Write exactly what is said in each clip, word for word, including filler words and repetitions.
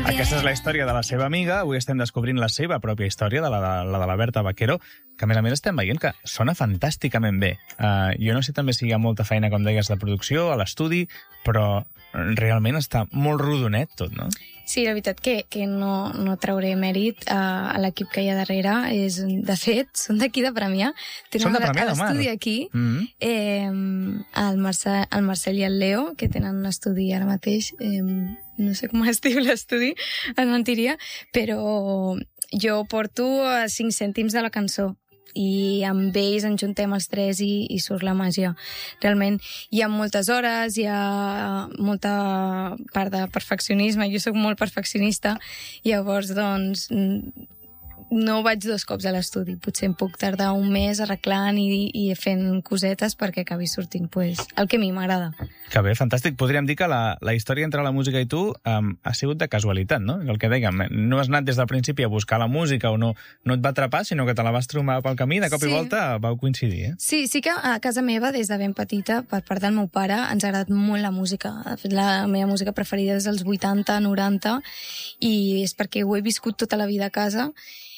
Aquesta és la història de la seva amiga. Avui estem descobrint la seva pròpia història, de la de la, de la Berta Vaquero, que a més a més estem veient que sona fantàsticament bé. Uh, jo no sé també si hi ha molta feina, com deies, de producció, a l'estudi, però realment està molt rodonet tot, no? Sí, la veritat que, que no, no trauré mèrit a, a l'equip que hi ha darrere. És, de fet, són d'aquí de Premià. Són de Premià, de Mar. L'estudi aquí. Mm-hmm. eh, el, Marcel, el Marcel i el Leo, que tenen un estudi ara mateix. Eh, no sé com es diu l'estudi, et mentiria, però jo porto cinc cèntims de la cançó. I amb ells ens juntem els tres i, i surt la màgia. Realment hi ha moltes hores, hi ha molta part de perfeccionisme, jo sóc molt perfeccionista, llavors doncs no vaig dos cops a l'estudi, potser em puc tardar un mes arreglant i, i fent cosetes perquè acabi sortint pues, el que a mi m'agrada. Que bé, fantàstic. Podríem dir que la, la història entre la música i tu um, ha sigut de casualitat, no? El que dèiem, no has anat des del principi a buscar la música o no, no et va atrapar, sinó que te la vas trobar pel camí, de cop sí. i volta vau coincidir, eh? Sí, sí que a casa meva, des de ben petita, per part del meu pare, ens ha agradat molt la música. De fet, la meva música preferida és dels vuitanta, noranta, i és perquè ho he viscut tota la vida a casa.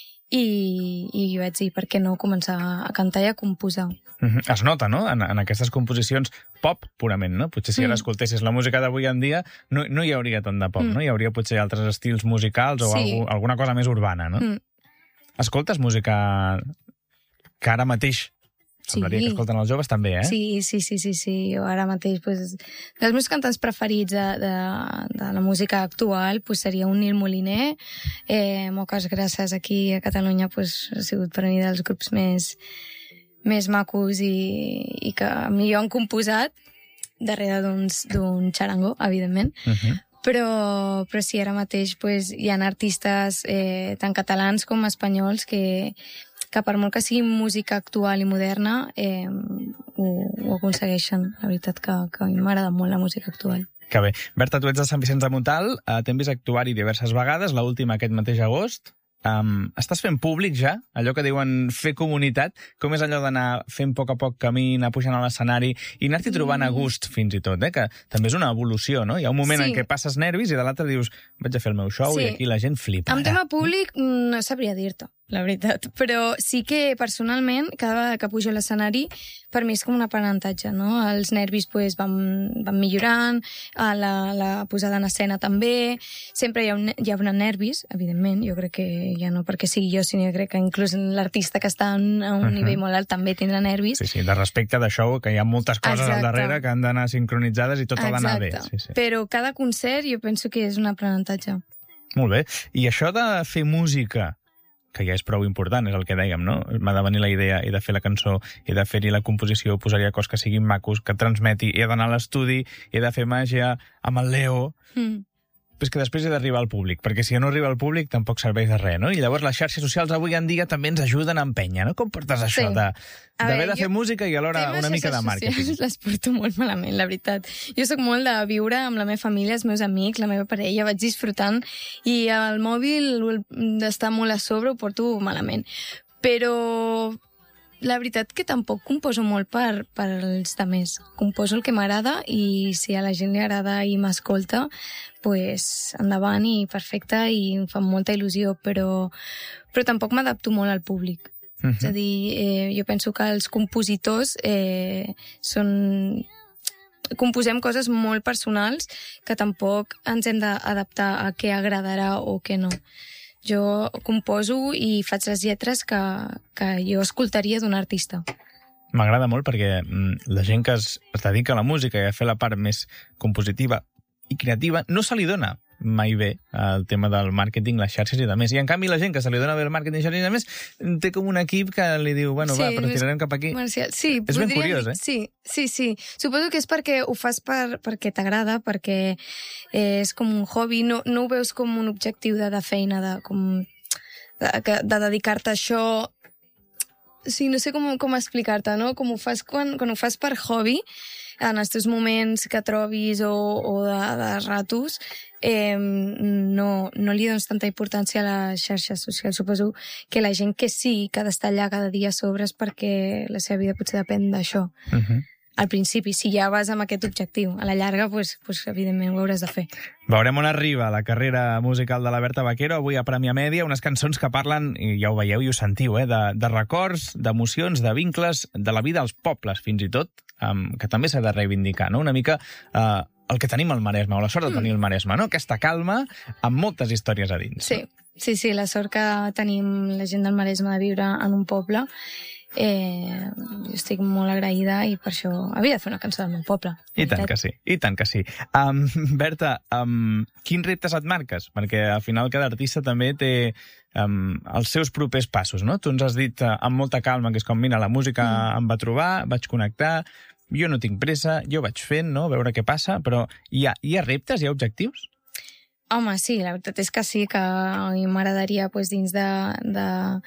I, i jo vaig dir, per què no començar a cantar i a composar. Mm-hmm. Es nota, no?, en, en aquestes composicions pop, purament, no? Potser si mm. ara escoltessis la música d'avui en dia, no, no hi hauria tant de pop, mm. no? Hi hauria potser altres estils musicals o sí. algú, alguna cosa més urbana, no? Mm. Escoltes música que ara mateix semblaria sí. que escolten els joves també, eh? Sí, sí, sí, sí, sí. Jo ara mateix, pues, dels meus cantants preferits de, de, de la música actual, pues, seria un Nil Moliner. Eh, moltes gràcies aquí a Catalunya, pues, ha sigut per mi dels grups més, més macos i, i que millor han composat, darrere d'un xarango, evidentment. Uh-huh. Però, però sí, ara mateix pues, hi ha artistes eh, tant catalans com espanyols que que per molt que sigui música actual i moderna, eh, ho, ho aconsegueixen. La veritat que, que a mi m'agrada molt la música actual. Que bé. Berta, tu ets de Sant Vicenç de Montalt, eh, t'hem vist actuar-hi diverses vegades, l'última aquest mateix agost. Um, estàs fent públic ja? Allò que diuen fer comunitat? Com és allò d'anar fent a poc a poc camí, anar pujant a l'escenari i anar-t'hi trobant a gust fins i tot, eh? Que també és una evolució, no? Hi ha un moment sí. en què passes nervis i de l'altre dius vaig a fer el meu show sí. i aquí la gent flipa. En tema públic no sabria dir-te, la veritat, però sí que personalment cada vegada que pujo a l'escenari per mi és com un aprenentatge, no? Els nervis pues, van, van millorant, la, la posada en escena també, sempre hi ha, un, hi ha una nervis, evidentment, jo crec que ja no perquè sigui jo, sinó jo crec que inclús l'artista que està en, a un uh-huh. nivell molt alt també tindrà nervis. Sí, sí, de respecte d'això, que hi ha moltes coses Exacte. Al darrere que han d'anar sincronitzades i tot Exacte. Ha d'anar bé. Sí, sí. Però cada concert jo penso que és un aprenentatge. Molt bé. I això de fer música, que ja és prou important, és el que dèiem, no? M'ha de venir la idea, he de fer la cançó, he de fer-hi la composició, posaria coses que siguin macos, que transmeti, he d'anar a l'estudi, he de fer màgia amb el Leo... Mm. Però és que després he d'arribar al públic, perquè si no arriba al públic tampoc serveix de res, no? I llavors les xarxes socials avui en dia també ens ajuden a empènyer, no? Com portes això sí. de d'haver de fer jo... música i alhora una mica de màrqueting? Les porto molt malament, la veritat. Jo sóc molt de viure amb la meva família, els meus amics, la meva parella, vaig disfrutant i el mòbil d'estar molt a sobre ho porto malament. Però la veritat que tampoc composo molt per, per els altres. Composo el que m'agrada i si a la gent li agrada i m'escolta, pues, endavant i perfecte i em fa molta il·lusió, però, però tampoc m'adapto molt al públic. Uh-huh. És a dir, eh, jo penso que els compositors eh, són... composem coses molt personals que tampoc ens hem d'adaptar a què agradarà o què no. Jo composo i faig les lletres que, que jo escoltaria d'un artista. M'agrada molt perquè la gent que es, es dedica a la música i a fer la part més compositiva i creativa no se li dona mai bé el tema del màrqueting, les xarxes i de més. I en canvi la gent que se li dona bé el màrqueting i xarxes i de més té com un equip que li diu, bueno, sí, va, però tirarem cap aquí. Marcial. Sí, és ben curiós, eh? Sí, sí, sí. Suposo que és perquè ho fas per, perquè t'agrada, perquè és com un hobby, no, no ho veus com un objectiu de, de feina, de, com, de, de dedicar-te a això. Sí, no sé com, com explicar-te, no? Com ho fas quan, quan ho fas per hobby, en els teus moments que trobis o, o de, de ratos, eh, no, no li dones tanta importància a les xarxes socials. Suposo que la gent que sí que ha d'estar allà cada dia a sobre és perquè la seva vida potser depèn d'això. Uh-huh. al principi, si ja vas amb aquest objectiu. A la llarga, pues, pues, evidentment, ho hauràs de fer. Veurem on arriba la carrera musical de la Berta Vaquero avui a Premià Mèdia, unes cançons que parlen, i ja ho veieu i ho sentiu, eh, de, de records, d'emocions, de vincles, de la vida als pobles, fins i tot, um, que també s'ha de reivindicar, no? Una mica uh, el que tenim al Maresme, o la sort de tenir el Maresme, no? Aquesta calma amb moltes històries a dins. Sí, sí, sí, la sort que tenim la gent del Maresme de viure en un poble. Eh, estic molt agraïda i per això havia de fer una cançó del meu poble. I tant que sí, i tant que sí. Um, Berta, um, quins reptes et marques? Perquè al final cada artista també té um, els seus propers passos, no? Tu ens has dit uh, amb molta calma que és com, mira, la música mm. em va trobar, vaig connectar, jo no tinc pressa, jo vaig fent, no? Veure què passa, però hi ha, hi ha reptes, hi ha objectius? Home, sí, la veritat és que sí, que a mi m'agradaria pues, dins de... de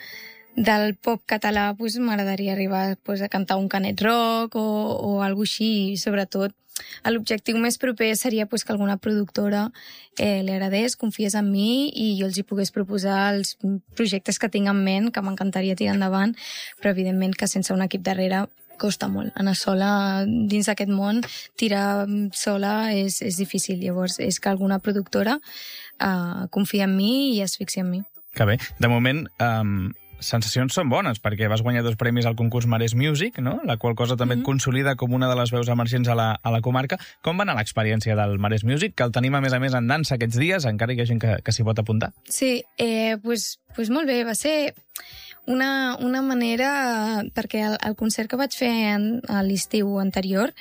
del pop català pues, m'agradaria arribar pues, a cantar un canet rock o, o alguna cosa així, i sobretot l'objectiu més proper seria pues, que alguna productora eh, li agradés, confiés en mi i jo els hi pogués proposar els projectes que tinc en ment, que m'encantaria tirar endavant, però evidentment que sense un equip darrere costa molt. Anar sola dins d'aquest món, tirar sola és, és difícil. Llavors és que alguna productora eh, confia en mi i es fixi en mi. Que bé. De moment... Um... sensacions són bones, perquè vas guanyar dos premis al concurs Mares Music, no? La qual cosa també mm-hmm. et consolida com una de les veus emergents a la, a la comarca. Com va anar l'experiència del Mares Music, que el tenim a més a més en dansa aquests dies, encara hi ha gent que, que s'hi pot apuntar? Sí, eh, pues, pues molt bé, va ser una, una manera, perquè el, el concert que vaig fer en, a l'estiu anterior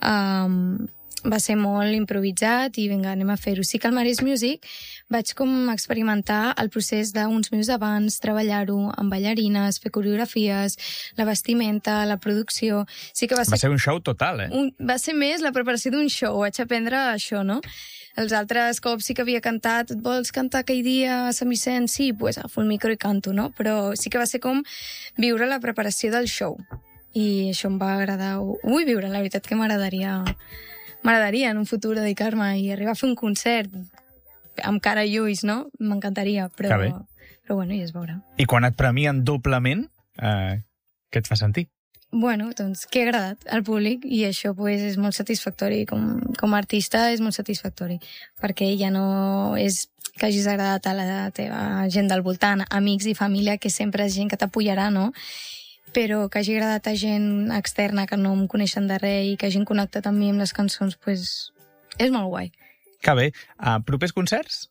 um, va ser molt improvisat i vinga, anem a fer-ho. Sí que al Mares Music vaig com experimentar el procés d'uns mesos abans, treballar-ho amb ballarines, fer coreografies, la vestimenta, la producció... Sí que va ser, va ser un show total, eh? Un, va ser més la preparació d'un show, vaig aprendre això, no? Els altres cops sí que havia cantat, et vols cantar aquell dia a Sant Vicenç? Sí, doncs pues, agafo el micro i canto, no? Però sí que va ser com viure la preparació del show. I això em va agradar... Ho vull viure, la veritat que m'agradaria... M'agradaria en un futur dedicar-me i arribar a fer un concert amb cara i ulls, no? M'encantaria, però, però bueno, ja es veurà. I quan et premien doblement, eh, què et fa sentir? Bueno, doncs que ha agradat al públic i això pues, és molt satisfactori. Com, com a artista és molt satisfactori, perquè ja no és que hagis agradat a la teva gent del voltant, amics i família, que sempre és gent que t'apoyarà, no? Però que hagi agradat a gent externa que no em coneixen de res i que hagin connectat amb mi amb les cançons, pues, és molt guai. Que bé. Uh, propers concerts?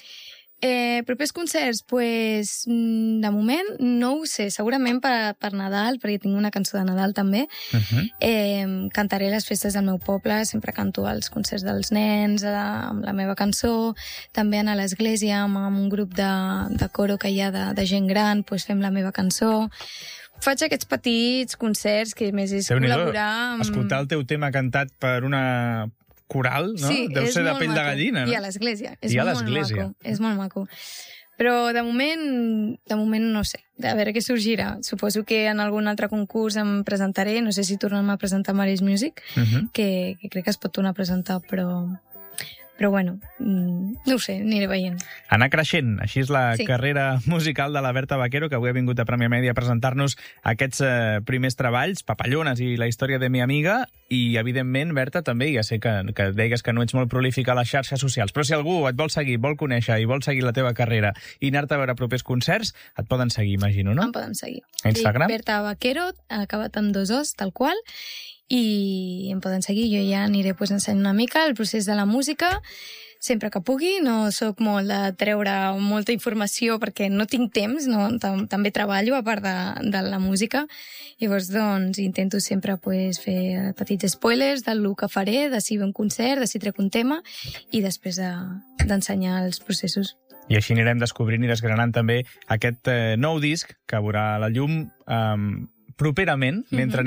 Eh, propers concerts, pues, de moment no ho sé, segurament per, per Nadal, perquè tinc una cançó de Nadal també. Uh-huh. eh, cantaré les festes del meu poble, sempre canto als concerts dels nens, a, amb la meva cançó, també a l'església amb, amb un grup de, de coro que hi ha de, de gent gran, pues, fem la meva cançó. Faig aquests petits concerts que més és col·laborar amb... Escoltar el teu tema cantat per una coral, no? Sí, deu ser de pell maco. de gallina, no? I a l'església. És I a molt l'església. maco. És molt maco. Però de moment, de moment no sé. A veure què sorgirà. Suposo que en algun altre concurs em presentaré. No sé si tornem a presentar Mares Music, uh-huh. que, que crec que es pot tornar a presentar, però... Però bueno, no ho sé, aniré veient. Anar creixent. Així és la sí. carrera musical de la Berta Vaquero, que avui ha vingut a Premià Mèdia a presentar-nos aquests eh, primers treballs, Papallones i la història de mi amiga, i evidentment, Berta, també, ja sé que, que deies que no ets molt prolífica a les xarxes socials, però si algú et vol seguir, vol conèixer i vol seguir la teva carrera i anar-te a veure propers concerts, et poden seguir, imagino, no? Em poden seguir. A Instagram? Berta Vaquero, acabat amb dos os, tal qual, i em poden seguir, jo ja aniré pues, ensenyant una mica el procés de la música sempre que pugui, no sóc molt de treure molta informació perquè no tinc temps, no? També treballo a part de, de la música, llavors doncs intento sempre pues, fer petits spoilers del que faré, de si ve un concert, de si trec un tema i després de, d'ensenyar els processos. I així anirem descobrint i desgranant també aquest eh, nou disc que veurà la llum eh, properament, mentre